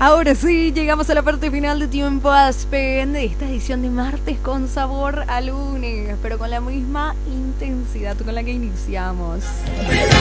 Ahora sí, llegamos a la parte final de Tiempo Aspen de esta edición de martes con sabor a lunes, pero con la misma intensidad con la que iniciamos.